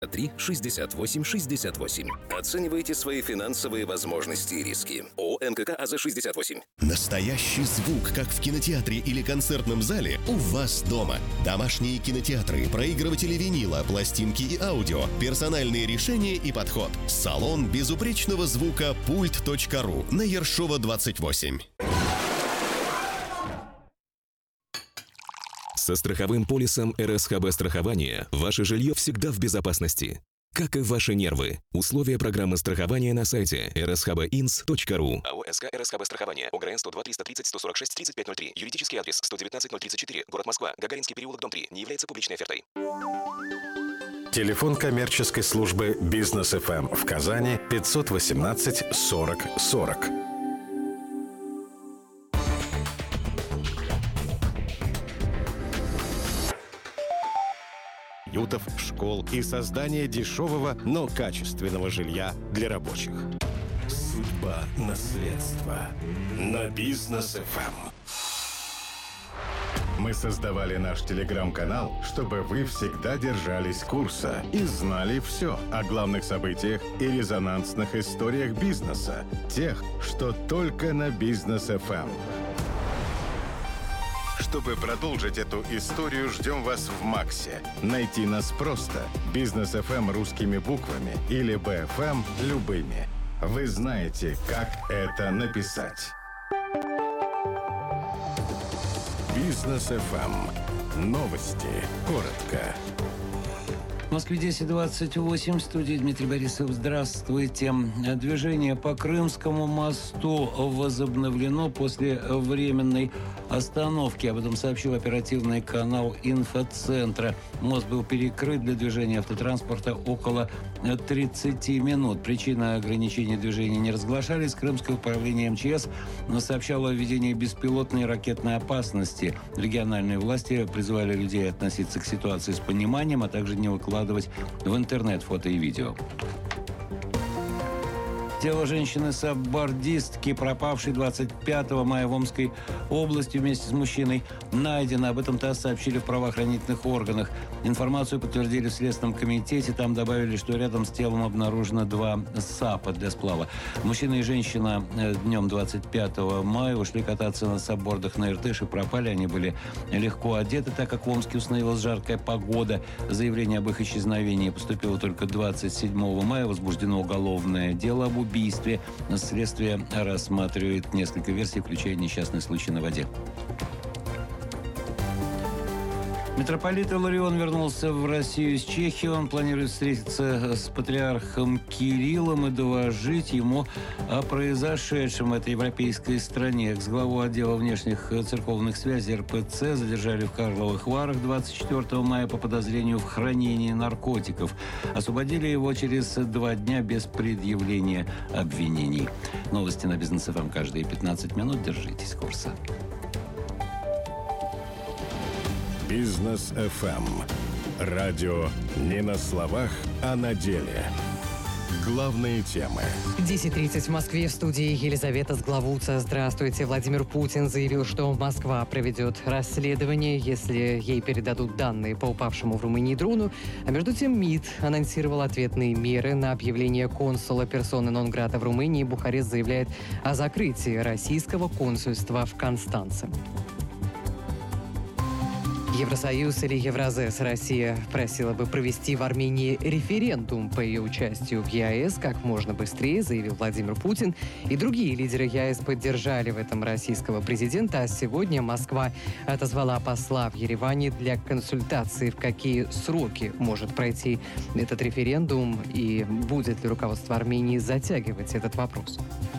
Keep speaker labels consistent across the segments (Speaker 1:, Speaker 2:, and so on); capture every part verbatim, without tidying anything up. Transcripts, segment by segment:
Speaker 1: три шестьдесят восемь шестьдесят восемь. Оценивайте свои финансовые возможности и риски. ООО МКК АЗ шестьдесят восемь.
Speaker 2: Настоящий звук, как в кинотеатре или концертном зале, у вас дома. Домашние кинотеатры, проигрыватели винила, пластинки и аудио, персональные решения и подход. Салон безупречного звука пульт точка ру на Ершова двадцать восемь.
Speaker 3: Со страховым полисом эр эс ха бэ страхования ваше жилье всегда в безопасности. Как и ваши нервы. Условия программы страхования на сайте эр эс ха бэ инс точка ру.
Speaker 4: АО СК эр эс ха бэ страхование. ОГРН сто два триста тридцать сто сорок шесть тридцать пять ноль три. Юридический адрес сто девятнадцать ноль тридцать четыре. Город Москва. Гагаринский переулок, дом три. Не является публичной офертой.
Speaker 5: Телефон коммерческой службы «Бизнес эф эм» в Казани пятьсот восемнадцать сорок сорок.
Speaker 6: Ютов, школ и создание дешевого, но качественного жилья для рабочих.
Speaker 5: Судьба наследства на Бизнес эф эм. Мы создавали наш телеграм-канал, чтобы вы всегда держались курса и знали все о главных событиях и резонансных историях бизнеса, тех, что только на Бизнес эф эм. Чтобы продолжить эту историю, ждем вас в Максе. Найти нас просто. Бизнес эф эм русскими буквами или би эф эм любыми. Вы знаете, как это написать. Бизнес эф эм. Новости. Коротко.
Speaker 7: В Москве десять двадцать восемь, в студии Дмитрий Борисов. Здравствуйте. Движение по Крымскому мосту возобновлено после временной остановки. Об этом сообщил оперативный канал инфоцентра. Мост был перекрыт для движения автотранспорта около тридцати минут. Причины ограничения движения не разглашались. Крымское управление эм че эс сообщало о введении беспилотной ракетной опасности. Региональные власти призвали людей относиться к ситуации с пониманием, а также не выкладывать в интернет фото и видео. Тело женщины-саббордистки, пропавшей двадцать пятого мая в Омской области вместе с мужчиной, найдено. Об этом ТАСС сообщили в правоохранительных органах. Информацию подтвердили в Следственном комитете. Там добавили, что рядом с телом обнаружено два САПа для сплава. Мужчина и женщина днем двадцать пятого мая ушли кататься на саббордах на Иртыш и пропали. Они были легко одеты, так как в Омске установилась жаркая погода. Заявление об их исчезновении поступило только двадцать седьмого мая. Возбуждено уголовное дело об убийстве. Следствие рассматривает несколько версий, включая несчастный случай на воде. Митрополит Иларион вернулся в Россию из Чехии. Он планирует встретиться с патриархом Кириллом и доложить ему о произошедшем в этой европейской стране. Экс-главу отдела внешних церковных связей эр пэ цэ задержали в Карловых Варах двадцать четвертого мая по подозрению в хранении наркотиков. Освободили его через два дня без предъявления обвинений. Новости на Бизнес эф эм каждые пятнадцать минут. Держитесь курса.
Speaker 5: Бизнес эф эм. Радио не на словах, а на деле. Главные темы.
Speaker 8: десять тридцать в Москве. В студии Елизавета Сглавуца. Здравствуйте. Владимир Путин заявил, что Москва проведет расследование, если ей передадут данные по упавшему в Румынии дрону. А между тем МИД анонсировал ответные меры на объявление консула персоны нон-грата в Румынии. Бухарест заявляет о закрытии российского консульства в Констанце. Евросоюз или Евразес. Россия просила бы провести в Армении референдум по ее участию в е а эс как можно быстрее, заявил Владимир Путин. И другие лидеры е а эс поддержали в этом российского президента. А сегодня Москва отозвала посла в Ереване для консультации, в какие сроки может пройти этот референдум и будет ли руководство Армении затягивать этот вопрос.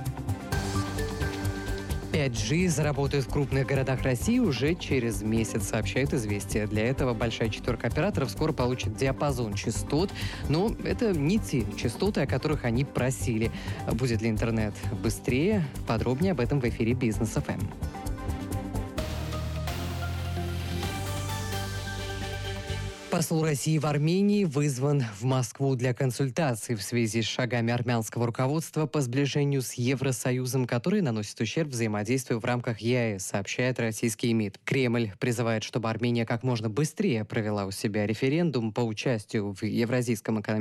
Speaker 8: пять джи заработает в крупных городах России уже через месяц, сообщает «Известия». Для этого большая четверка операторов скоро получит диапазон частот, но это не те частоты, о которых они просили. Будет ли интернет быстрее? Подробнее об этом в эфире Бизнес эф эм. По Посол России в Армении вызван в Москву для консультаций в связи с шагами армянского руководства по сближению с Евросоюзом, которые наносят ущерб взаимодействию в рамках ЕАЭС, сообщает российский МИД. Кремль призывает, чтобы Армения как можно быстрее провела у себя референдум по участию в Евразийском экономическом